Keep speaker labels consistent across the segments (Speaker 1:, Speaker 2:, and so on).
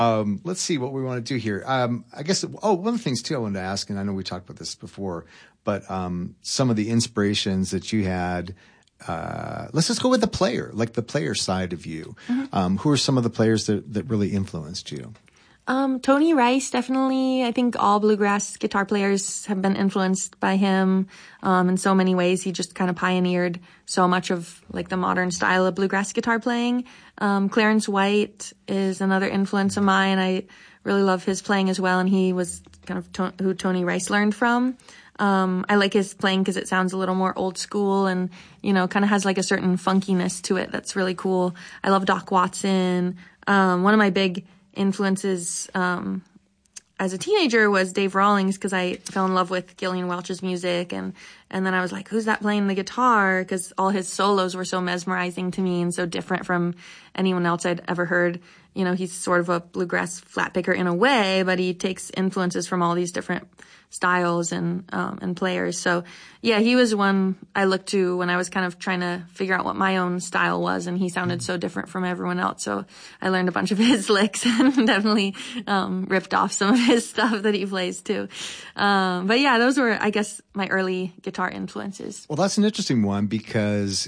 Speaker 1: Let's see what we want to do here. I guess, one of the things too I wanted to ask, and I know we talked about this before, but some of the inspirations that you had, let's just go with the player, like the player side of you. Mm-hmm. Who are some of the players that really influenced you?
Speaker 2: Tony Rice, definitely. I think all bluegrass guitar players have been influenced by him, in so many ways. He just kind of pioneered so much of like the modern style of bluegrass guitar playing. Clarence White is another influence of mine. I really love his playing as well, and he was kind of who Tony Rice learned from. I like his playing because it sounds a little more old school and, kind of has like a certain funkiness to it that's really cool. I love Doc Watson. One of my big influences as a teenager was Dave Rawlings, because I fell in love with Gillian Welch's music, and then I was like, who's that playing the guitar? Because all his solos were so mesmerizing to me and so different from anyone else I'd ever heard. He's sort of a bluegrass flat picker in a way, but he takes influences from all these different styles and players. So yeah, he was one I looked to when I was kind of trying to figure out what my own style was, and he sounded so different from everyone else. So I learned a bunch of his licks and definitely ripped off some of his stuff that he plays too. But yeah, those were, I guess, my early guitar influences.
Speaker 1: Well, that's an interesting one because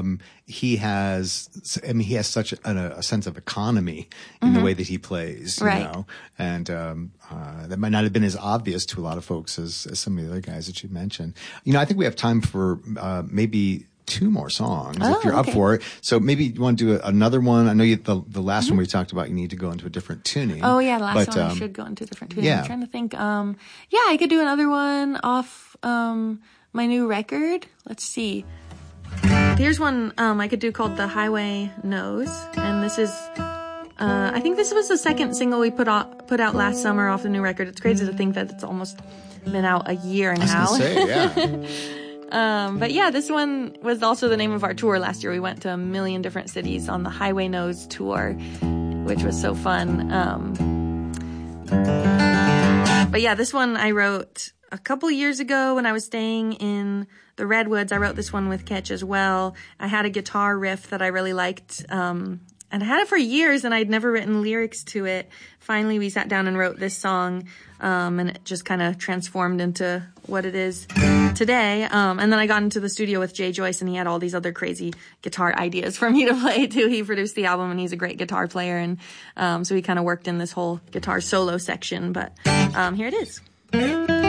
Speaker 1: he has such a sense of economy in the way that he plays, you know, and that might not have been as obvious to a lot of folks as some of the other guys that you mentioned. I think we have time for maybe two more songs if you're up for it. So maybe you want to do another one. I know the last one we talked about, you need to go into a different tuning.
Speaker 2: Oh yeah, the last one I should go into a different tuning. Yeah. I'm trying to think. I could do another one off my new record. Let's see. Here's one I could do called The Highway Knows, and this is I think this was the second single we put out last summer off the new record. It's crazy to think that it's almost been out a year now.
Speaker 1: I was gonna say, yeah.
Speaker 2: But yeah, this one was also the name of our tour last year. We went to a million different cities on the Highway Knows tour, which was so fun. But yeah, this one I wrote a couple years ago when I was staying in the Redwoods. I wrote this one with Ketch as well. I had a guitar riff that I really liked, and I had it for years, and I'd never written lyrics to it. Finally, we sat down and wrote this song, and it just kind of transformed into what it is today. And then I got into the studio with Jay Joyce, and he had all these other crazy guitar ideas for me to play too. He produced the album, and he's a great guitar player, and so we kind of worked in this whole guitar solo section. But here it is.